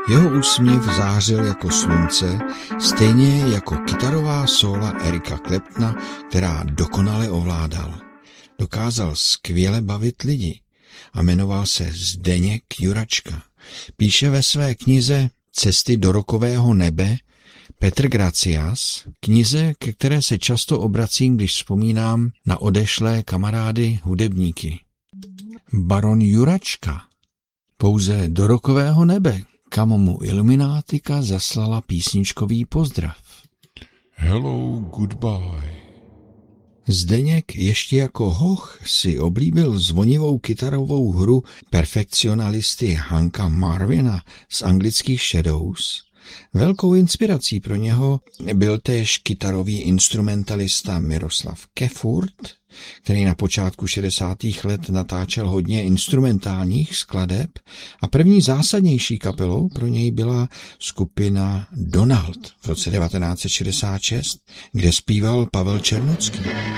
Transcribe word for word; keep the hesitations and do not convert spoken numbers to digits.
Jeho úsměv zářil jako slunce, stejně jako kytarová sóla Erika Claptona, která dokonale ovládal. Dokázal skvěle bavit lidi a jmenoval se Zdeněk Juračka. Píše ve své knize Cesty do rokového nebe Petr Gracias, knize, ke které se často obracím, když vzpomínám na odešlé kamarády hudebníky. Baron Juračka. Pouze do rokového nebe, kam mu Iluminátika zaslala písničkový pozdrav. Hello, goodbye. Zdeněk ještě jako hoch si oblíbil zvonivou kytarovou hru perfekcionalisty Hanka Marvina z anglických Shadows. Velkou inspirací pro něho byl též kytarový instrumentalista Miroslav Kefurt, který na počátku šedesátých let natáčel hodně instrumentálních skladeb a první zásadnější kapelou pro něj byla skupina Donald v roce devatenáct set šedesát šest, kde zpíval Pavel Černocký.